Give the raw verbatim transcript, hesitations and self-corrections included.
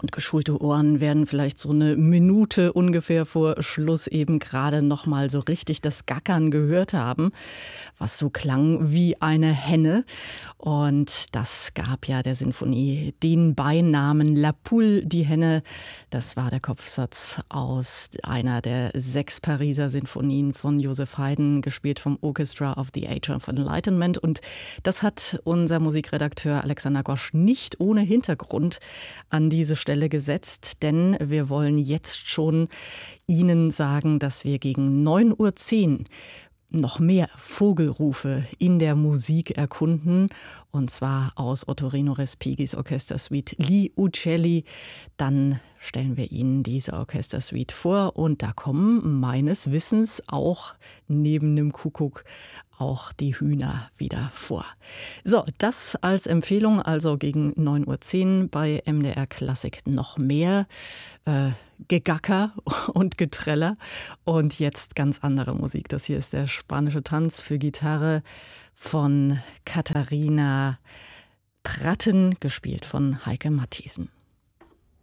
Und geschulte Ohren werden vielleicht so eine Minute ungefähr vor Schluss eben gerade noch mal so richtig das Gackern gehört haben, was so klang wie eine Henne. Und das gab ja der Sinfonie den Beinamen La Poule, die Henne. Das war der Kopfsatz aus einer der sechs Pariser Sinfonien von Joseph Haydn, gespielt vom Orchestra of the Age of Enlightenment. Und das hat unser Musikredakteur Alexander Gosch nicht ohne Hintergrund an diese Stelle gesetzt, denn wir wollen jetzt schon Ihnen sagen, dass wir gegen neun Uhr zehn noch mehr Vogelrufe in der Musik erkunden, und zwar aus Ottorino Respigis Orchestersuite Gli Uccelli. Dann stellen wir Ihnen diese Orchestersuite vor und da kommen meines Wissens auch neben dem Kuckuck auch die Hühner wieder vor. So, das als Empfehlung, also gegen neun Uhr zehn bei M D R Klassik noch mehr äh, Gegacker und Geträller. Und jetzt ganz andere Musik. Das hier ist der spanische Tanz für Gitarre von Katharina Pratten, gespielt von Heike Matthiessen.